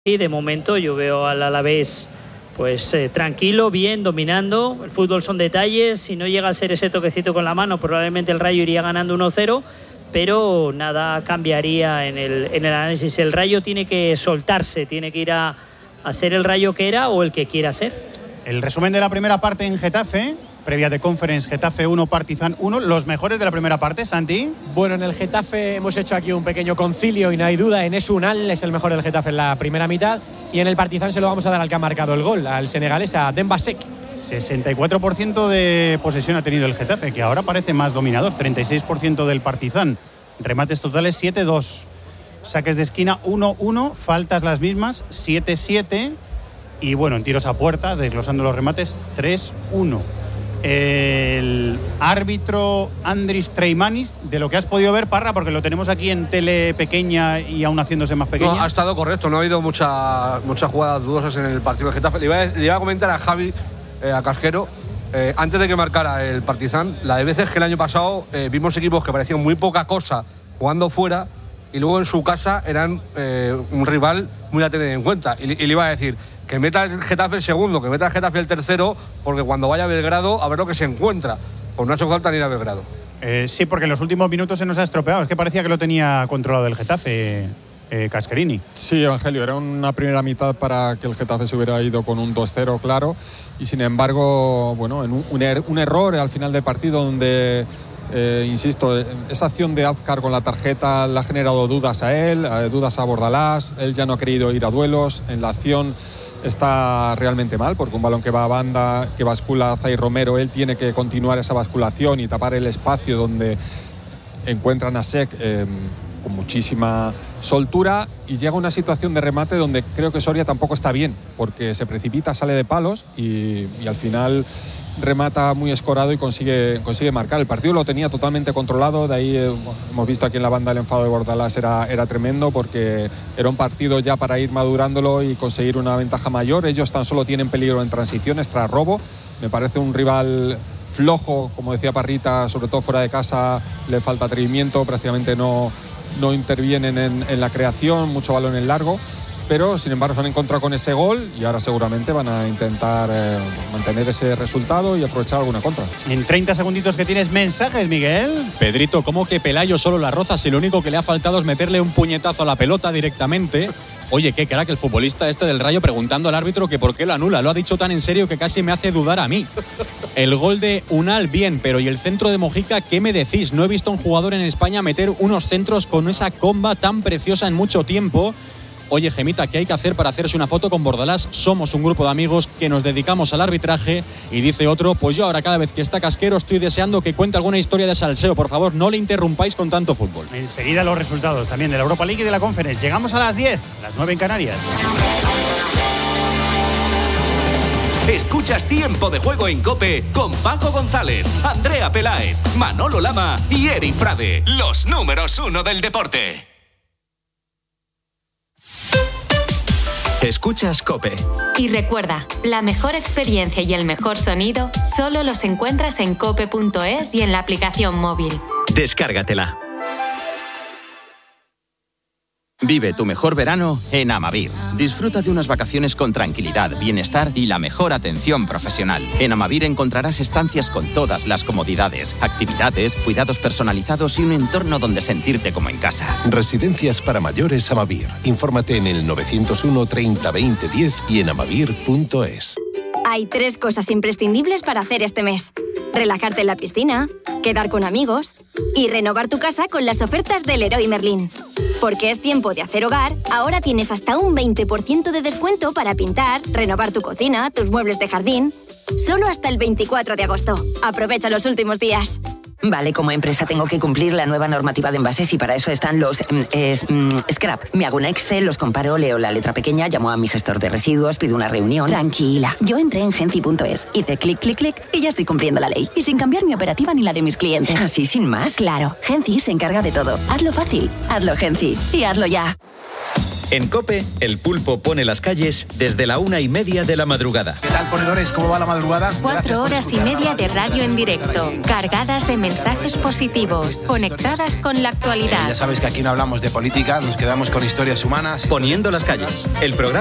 Y de momento yo veo al Alavés pues tranquilo, bien, dominando. El fútbol son detalles. Si no llega a ser ese toquecito con la mano, probablemente el Rayo iría ganando 1-0, pero nada cambiaría en el análisis. El Rayo tiene que soltarse, tiene que ir a ser el Rayo que era o el que quiera ser. El resumen de la primera parte en Getafe, previa de Conference, Getafe 1, Partizan 1. Los mejores de la primera parte, Santi. Bueno, en el Getafe hemos hecho aquí un pequeño concilio y no hay duda. Enes Unal es el mejor del Getafe en la primera mitad. Y en el Partizan se lo vamos a dar al que ha marcado el gol, al senegalés, a Demba Seck. 64% de posesión ha tenido el Getafe, que ahora parece más dominador. 36% del Partizan. Remates totales 7-2. Saques de esquina 1-1. Faltas las mismas 7-7. Y bueno, en tiros a puerta, desglosando los remates, 3-1. El árbitro Andris Treimanis, de lo que has podido ver, Parra, porque lo tenemos aquí en tele pequeña y aún haciéndose más pequeña. No, ha estado correcto, no ha habido muchas jugadas dudosas en el partido de Getafe. Le iba a comentar a Javi, a Casquero, antes de que marcara el Partizan, la de veces que el año pasado vimos equipos que parecían muy poca cosa jugando fuera y luego en su casa eran un rival muy a tener en cuenta. Y le iba a decir que meta el Getafe el segundo, que meta el Getafe el tercero, porque cuando vaya a Belgrado a ver lo que se encuentra. Pues no ha hecho falta ni ir a Belgrado. Sí, porque en los últimos minutos se nos ha estropeado. Es que parecía que lo tenía controlado el Getafe, Casquerini. Sí, Evangelio, era una primera mitad para que el Getafe se hubiera ido con un 2-0, claro. Y sin embargo, bueno, en un error al final del partido donde... insisto, esa acción de Azcar con la tarjeta le ha generado dudas a él, dudas a Bordalás. Él ya no ha querido ir a duelos. En la acción está realmente mal, porque un balón que va a banda, que bascula a Zaire Romero, él tiene que continuar esa basculación y tapar el espacio donde encuentran a Seck con muchísima soltura, y llega una situación de remate donde creo que Soria tampoco está bien, porque se precipita, sale de palos y al final remata muy escorado y consigue marcar. El partido lo tenía totalmente controlado, de ahí hemos visto aquí en la banda el enfado de Bordalás era tremendo, porque era un partido ya para ir madurándolo y conseguir una ventaja mayor. Ellos tan solo tienen peligro en transiciones tras robo. Me parece un rival flojo, como decía Parrita, sobre todo fuera de casa le falta atrevimiento, prácticamente no intervienen en la creación, mucho balón en largo. Pero sin embargo se han encontrado con ese gol y ahora seguramente van a intentar mantener ese resultado y aprovechar alguna contra. En 30 segunditos que tienes mensajes, Miguel. Pedrito, ¿cómo que Pelayo solo la roza si lo único que le ha faltado es meterle un puñetazo a la pelota directamente? Oye, qué crack el futbolista este del Rayo preguntando al árbitro que por qué lo anula. Lo ha dicho tan en serio que casi me hace dudar a mí. El gol de Unal, bien, pero ¿y el centro de Mojica? ¿Qué me decís? No he visto a un jugador en España meter unos centros con esa comba tan preciosa en mucho tiempo. Oye, Gemita, ¿qué hay que hacer para hacerse una foto con Bordalás? Somos un grupo de amigos que nos dedicamos al arbitraje. Y dice otro, pues yo ahora cada vez que está Casquero estoy deseando que cuente alguna historia de salseo. Por favor, no le interrumpáis con tanto fútbol. Enseguida los resultados también de la Europa League y de la Conference. Llegamos a las 10, las 9 en Canarias. Escuchas Tiempo de Juego en COPE con Paco González, Andrea Peláez, Manolo Lama y Eri Frade. Los números 1 del deporte. Escuchas COPE. Y recuerda, la mejor experiencia y el mejor sonido solo los encuentras en cope.es y en la aplicación móvil. Descárgatela. Vive tu mejor verano en Amavir. Disfruta de unas vacaciones con tranquilidad, bienestar y la mejor atención profesional. En Amavir encontrarás estancias con todas las comodidades, actividades, cuidados personalizados y un entorno donde sentirte como en casa. Residencias para mayores Amavir. Infórmate en el 901 30 20 10 y en amavir.es. Hay 3 cosas imprescindibles para hacer este mes: relajarte en la piscina, quedar con amigos y renovar tu casa con las ofertas del Leroy Merlin. Porque es tiempo de hacer hogar, ahora tienes hasta un 20% de descuento para pintar, renovar tu cocina, tus muebles de jardín. Solo hasta el 24 de agosto. Aprovecha los últimos días. Vale, como empresa tengo que cumplir la nueva normativa de envases y para eso están los scrap. Me hago un Excel, los comparo, leo la letra pequeña, llamo a mi gestor de residuos, pido una reunión. Tranquila, yo entré en Genci.es, hice clic, clic, clic y ya estoy cumpliendo la ley. Y sin cambiar mi operativa ni la de mis clientes. ¿Así sin más? Claro, Genci se encarga de todo. Hazlo fácil, hazlo Genci y hazlo ya. En COPE, el pulpo pone las calles desde la 1:30 de la madrugada. ¿Qué tal, ponedores? ¿Cómo va la madrugada? 4 horas y media de radio en directo, cargadas de mensajes positivos, conectadas con la actualidad. Ya sabes que aquí no hablamos de política, nos quedamos con historias humanas. Poniendo las calles, el programa